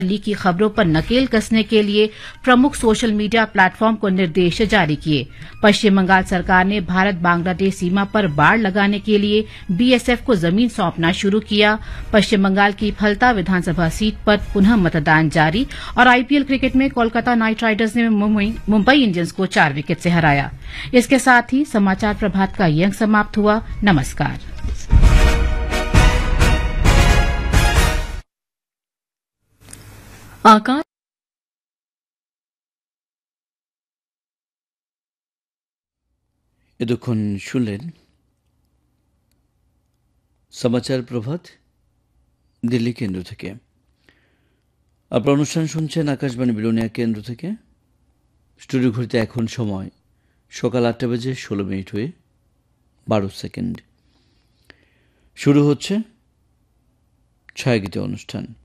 Leak की खबरों पर नकेल कसने के लिए प्रमुख सोशल मीडिया प्लेटफॉर्म को निर्देश जारी किए। पश्चिम बंगाल सरकार ने भारत बांग्लादेश सीमा पर बाड़ लगाने के लिए बीएसएफ को जमीन सौंपना शुरू किया। पश्चिम बंगाल की फलता विधानसभा सीट पर पुनः मतदान जारी और आईपीएल क्रिकेट में कोलकाता नाइट राइडर्स ने मुंबई इंडियंस को 4 विकेट से हराया। इसके साथ ही समाचार प्रभात का ये अंक समाप्त हुआ। नमस्कार। आकाश এতক্ষণ শুনলেন সমাচার প্রভাত দিল্লি কেন্দ্র থেকে। আপনার অনুষ্ঠান শুনছেন আকাশবাণী বিলোনিয়া কেন্দ্র থেকে। স্টুডিও ঘড়িতে এখন সময় সকাল ৮টা বেজে ১৬ মিনিট হয়ে ১২ সেকেন্ড। শুরু হচ্ছে ছায়াগীত অনুষ্ঠান।